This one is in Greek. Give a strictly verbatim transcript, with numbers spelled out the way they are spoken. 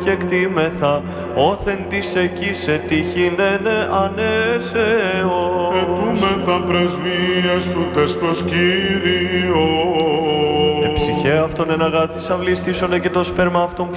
προκεκτήμεθα, όθεν της εκεί σε τύχηνένε ανέσεως. Ετούμεθα πρεσβείες σου τες προς Κύριο. Εψυχέ αυτον εν αγάθης αυλίστησονε και το σπέρμα αυτον